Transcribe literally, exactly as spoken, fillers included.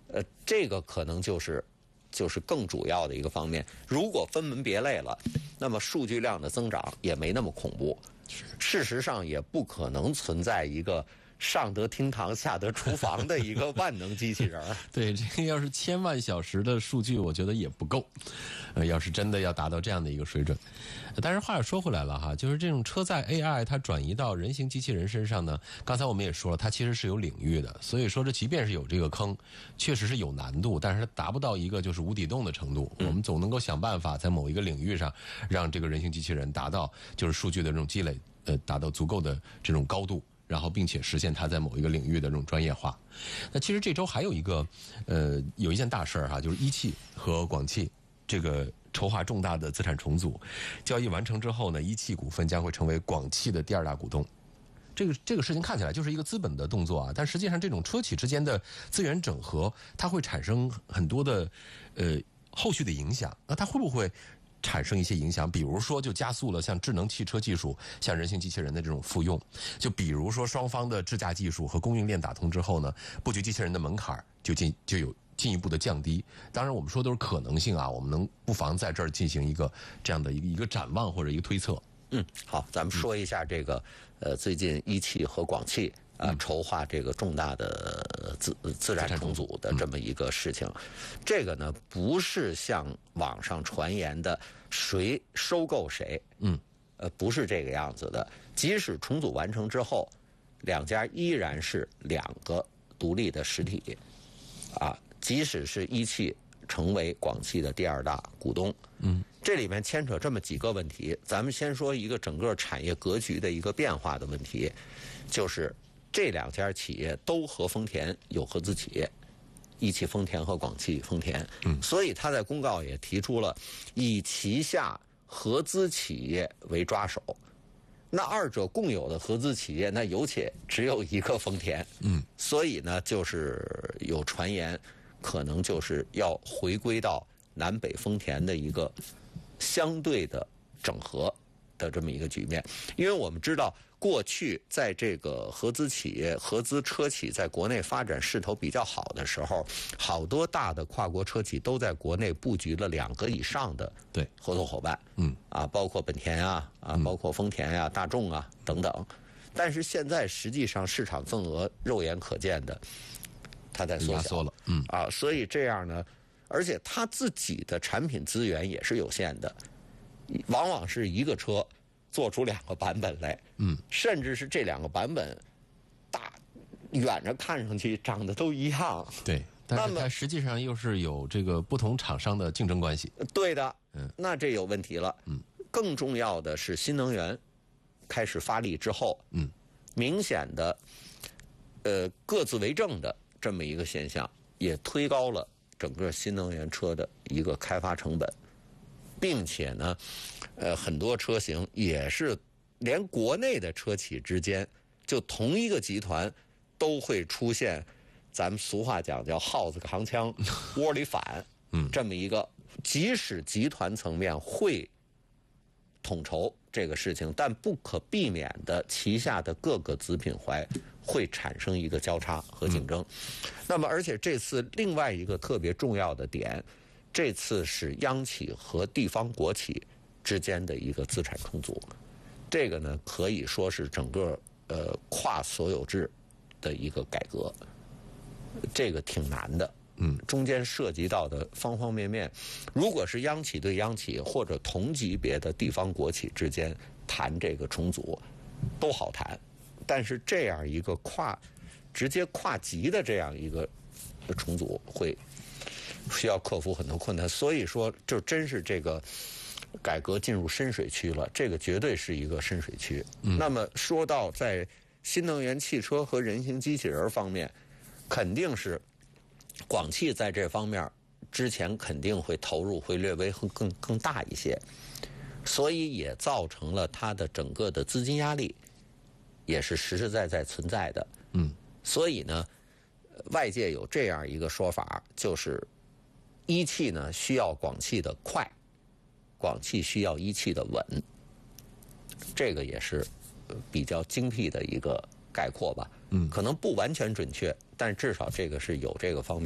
呃，这个可能就是就是更主要的一个方面。如果分门别类了，那么数据量的增长也没那么恐怖。事实上，也不可能存在一个上得厅堂下得厨房的一个万能机器人。 对，这个要是千万小时的数据，我觉得也不够。呃，要是真的要达到这样的一个水准，但是话又说回来了哈，就是这种车载 A I 它转移到人形机器人身上呢，刚才我们也说了，它其实是有领域的，所以说这即便是有这个坑，确实是有难度，但是它达不到一个就是无底洞的程度。嗯、我们总能够想办法在某一个领域上，让这个人形机器人达到就是数据的这种积累，呃，达到足够的这种高度。然后并且实现它在某一个领域的这种专业化。那其实这周还有一个，呃，有一件大事儿哈，就是一汽和广汽这个筹划重大的资产重组，交易完成之后呢，一汽股份将会成为广汽的第二大股东。这个这个事情看起来就是一个资本的动作啊，但实际上这种车企之间的资源整合，它会产生很多的呃后续的影响。那它会不会产生一些影响？比如说就加速了像智能汽车技术、像人形机器人的这种复用，就比如说双方的智驾技术和供应链打通之后呢，布局机器人的门槛就进就有进一步的降低。当然我们说都是可能性啊，我们能不妨在这儿进行一个这样的一个一个展望或者一个推测。 嗯，好，咱们说一下这个呃，最近一汽和广汽啊、呃、筹划这个重大的资资产重组的这么一个事情。这个呢，不是像网上传言的谁收购谁，嗯，呃，不是这个样子的。即使重组完成之后，两家依然是两个独立的实体，啊，即使是一汽成为广汽的第二大股东，嗯，这里面牵扯这么几个问题。咱们先说一个整个产业格局的一个变化的问题，就是这两家企业都和丰田有合资企业，一汽丰田和广汽丰田，嗯，所以他在公告也提出了以旗下合资企业为抓手。那二者共有的合资企业，那有且只有一个丰田，嗯，所以呢，就是有传言，可能就是要回归到南北丰田的一个相对的整合的这么一个局面。因为我们知道，过去在这个合资企业、合资车企在国内发展势头比较好的时候，好多大的跨国车企都在国内布局了两个以上的对合作伙伴，嗯啊，包括本田啊啊，包括丰田呀、啊、大众啊等等。但是现在实际上市场份额肉眼可见的，它在缩小了，嗯啊，所以这样呢，而且它自己的产品资源也是有限的，往往是一个车做出两个版本来，嗯，甚至是这两个版本大远着看上去长得都一样， 对，但是它实际上又是有这个不同厂商的竞争关系。 对的，嗯，那这有问题了，嗯，更重要的是新能源开始发力之后，嗯，明显的呃各自为政的这么一个现象，也推高了整个新能源车的一个开发成本，并且呢，呃，很多车型也是连国内的车企之间，就同一个集团都会出现，咱们俗话讲叫耗子扛枪窝里反，嗯，这么一个，即使集团层面会统筹这个事情，但不可避免的，旗下的各个子品牌会产生一个交叉和竞争。嗯、那么，而且这次另外一个特别重要的点，这次是央企和地方国企之间的一个资产重组，这个呢可以说是整个呃跨所有制的一个改革，这个挺难的。嗯，中间涉及到的方方面面，如果是央企对央企或者同级别的地方国企之间谈这个重组，都好谈，但是这样一个跨直接跨级的这样一个重组，会需要克服很多困难。所以说，就真是这个改革进入深水区了，这个绝对是一个深水区。嗯、那么说到在新能源汽车和人形机器人方面，肯定是广汽在这方面之前肯定会投入会略微更更大一些，所以也造成了它的整个的资金压力也是实实在在存在的。嗯，所以呢，外界有这样一个说法，就是一汽呢需要广汽的快，广汽需要一汽的稳，这个也是比较精辟的一个概括吧。嗯，可能不完全准确，但至少这个是有这个方面。